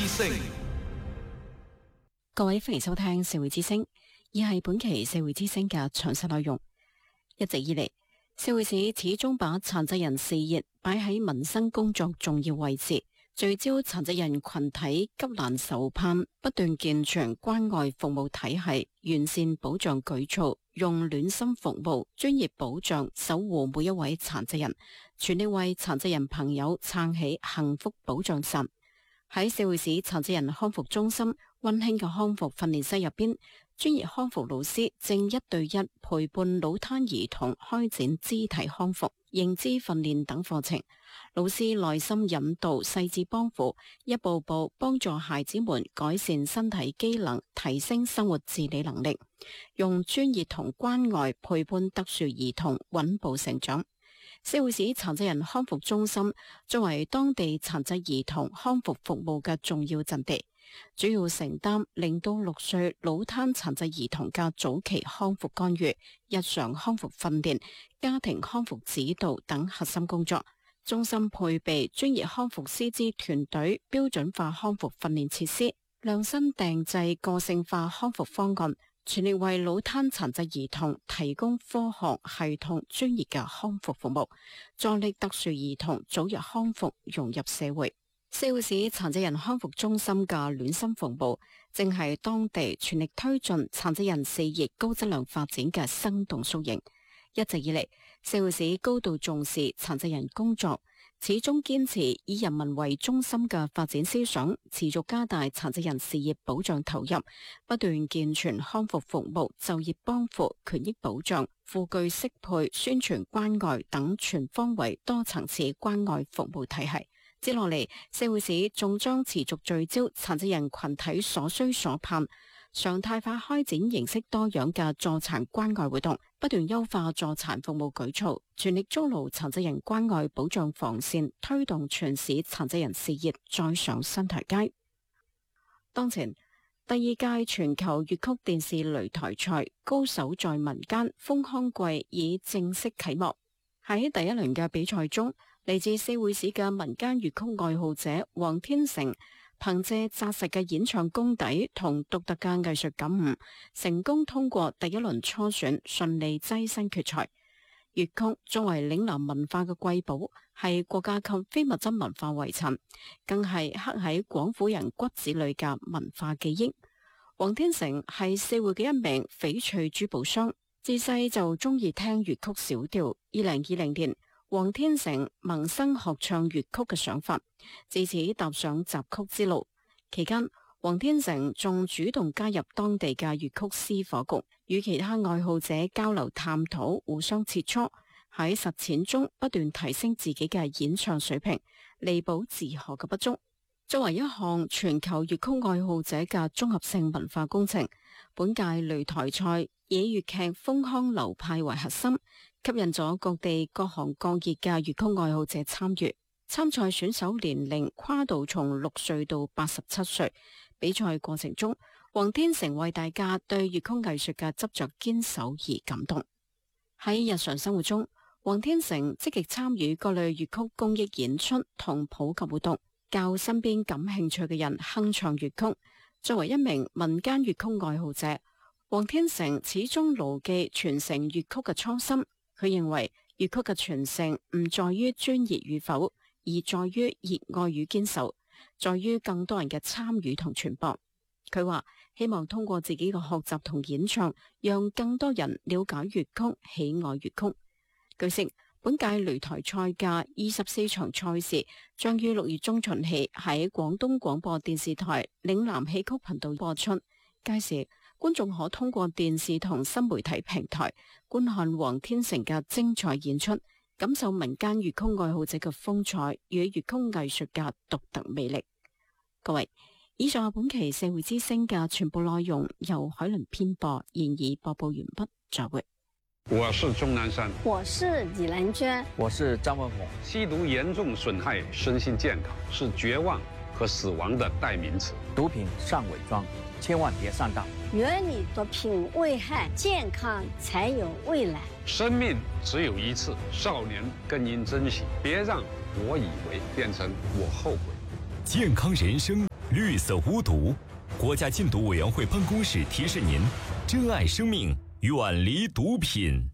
之聲。 各位歡迎收聽社會之聲，以係本期社會之聲嘅詳細內容。一直以嚟，社會市始終把殘疾人事業擺喺民生工作重要位置，聚焦殘疾人群體急難愁盼，不斷健全關愛服務體系，完善保障舉措，用暖心服務、專業保障守護每一位殘疾人，全力為殘疾人朋友撐起幸福保障傘。喺社會市殘疾人康復中心溫馨嘅康復訓練室入邊，專業康復老師正一對一陪伴腦癱兒童開展肢體康復、認知訓練等課程。老師耐心引導、細緻幫扶，一步步幫助孩子們改善身體機能，提升生活自理能力，用專業同關愛陪伴特殊兒童穩步成長。社會市殘疾人康復中心作為當地殘疾兒童康復服務嘅重要陣地，主要承擔0到6歲腦癱殘疾兒童嘅早期康復干預、日常康復訓練、家庭康復指導等核心工作。中心配備專業康復師資團隊、標準化康復訓練設施、量身訂製個性化康復方案，全力為腦癱殘疾兒童提供科學、系統、專業嘅康復服務，助力特殊兒童早日康復融入社會。社會市殘疾人康復中心嘅暖心服務，正係當地全力推進殘疾人事業高質量發展嘅生動縮影。一直以嚟，社會市高度重視殘疾人工作，始終堅持以人民為中心嘅發展思想，持續加大殘疾人事業保障投入，不斷健全康復服務、就業幫扶、權益保障、輔具適配、宣傳關愛等全方位多層次關愛服務體系。接落嚟，社會市仲將持續聚焦殘疾人群體所需所盼，常態化開展形式多樣嘅助殘關愛活動，不斷優化助殘服務舉措，全力築牢殘疾人關愛保障防線，推動全市殘疾人事業再上新台階。當前，第2屆全球粵曲電視擂台賽高手在民間豐康季已正式啟幕。喺第一輪嘅比賽中，嚟自社會市嘅民間粵曲愛好者黃天成，憑借紮實嘅演唱功底同獨特嘅藝術感悟，成功通過第一輪初選，順利躋身決賽。粵曲作為嶺南文化嘅瑰寶，係國家級非物質文化遺產，更係刻喺廣府人骨子裏嘅文化記憶。黃天成係社會嘅一名翡翠珠寶商，自細就中意聽粵曲小調。2020年，黃天成萌生學唱粵曲嘅想法，自此踏上雜曲之路。期間，黃天成仲主動加入當地嘅粵曲私伙局，與其他愛好者交流探討，互相切磋，喺實踐中不斷提升自己嘅演唱水平，彌補自學嘅不足。作為一項全球粵曲愛好者嘅綜合性文化工程，本屆擂台賽以粵劇豐腔流派為核心，吸引咗各地各行各業嘅粵曲愛好者參與。參賽選手年齡跨度從6歲到87歲。比賽過程中，黃天成為大家對粵曲藝術嘅執着堅守而感動。喺日常生活中，黃天成積極參與各類粵曲公益演出同普及活動，教身邊感興趣嘅人哼唱粵曲。作為一名民間粵曲愛好者，黃天成始終牢記傳承粵曲嘅初心。佢認為粵曲嘅傳承唔在於專業與否，而在於熱愛與堅守，在於更多人嘅參與同傳播。佢話希望通過自己嘅學習同演唱，讓更多人了解粵曲、喜愛粵曲。據悉，本屆擂台賽嘅24場賽事將於6月中旬起喺廣東廣播電視台嶺南戲曲頻道播出。屆時，觀眾可通過電視同新媒體平台觀看黃天成嘅精彩演出，感受民間粵曲愛好者嘅風采與粵曲藝術嘅獨特魅力。各位，以上係本期社會之聲嘅全部內容，由海倫編播，現已播報完畢。再會。 我是鍾南山， 我是李蘭娟， 我是張文宏。 吸毒嚴重損害身心健康，是絕望和死亡的代名詞。 毒品尚偽裝，千萬別上當。 遠離毒品危害，健康才有未來。 生命只有一次，少年更應珍惜，別讓我以為變成我後悔。 健康人生绿色无毒。国家禁毒委员会办公室提示您：珍爱生命，远离毒品。